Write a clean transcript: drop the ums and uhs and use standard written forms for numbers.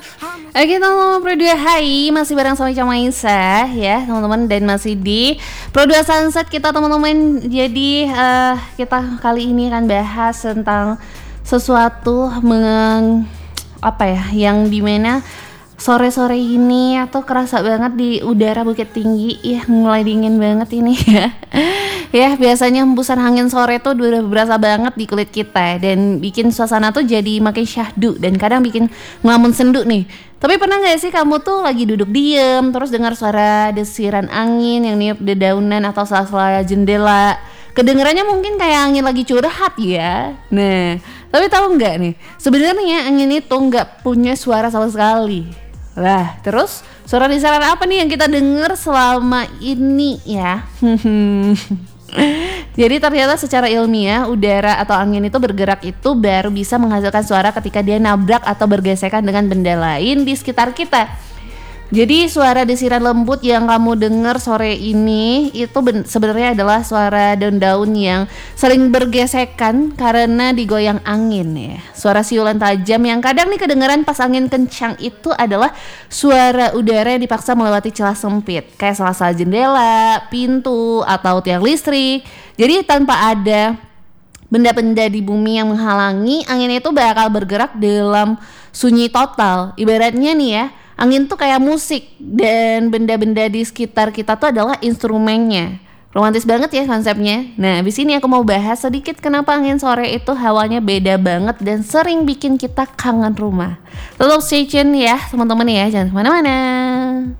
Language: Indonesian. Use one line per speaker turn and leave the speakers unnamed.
Oke teman-teman Pro 2, hai, masih bareng sama Ica Maisa ya teman-teman, dan masih di Pro 2 Sunset kita teman-teman. Jadi kita kali ini akan bahas tentang sesuatu apa ya, yang dimana sore-sore ini atau kerasa banget di udara Bukit Tinggi ya, mulai dingin banget ini ya. Ya biasanya hembusan angin sore tuh udah berasa banget di kulit kita dan bikin suasana tuh jadi makin syahdu dan kadang bikin ngelamun sendu nih. Tapi pernah gak sih kamu tuh lagi duduk diem terus dengar suara desiran angin yang niup dedaunan atau sela-sela jendela? Kedengarannya mungkin kayak angin lagi curhat ya. Nah, tapi tahu nggak nih, sebenarnya angin itu nggak punya suara sama sekali. Lah, terus suara desiran apa nih yang kita dengar selama ini ya? Jadi ternyata secara ilmiah udara atau angin itu bergerak itu baru bisa menghasilkan suara ketika dia nabrak atau bergesekan dengan benda lain di sekitar kita. Jadi suara desiran lembut yang kamu dengar sore ini itu sebenarnya adalah suara daun-daun yang sering bergesekan karena digoyang angin ya. Suara siulan tajam yang kadang nih kedengaran pas angin kencang itu adalah suara udara yang dipaksa melewati celah sempit kayak sela-sela jendela, pintu, atau tiang listrik. Jadi tanpa ada benda-benda di bumi yang menghalangi, angin itu bakal bergerak dalam sunyi total. Ibaratnya nih ya, angin tuh kayak musik dan benda-benda di sekitar kita tuh adalah instrumennya. Romantis banget ya konsepnya. Nah, abis ini aku mau bahas sedikit kenapa angin sore itu hawanya beda banget dan sering bikin kita kangen rumah. Tetap stay tune ya teman-teman ya, jangan kemana-mana.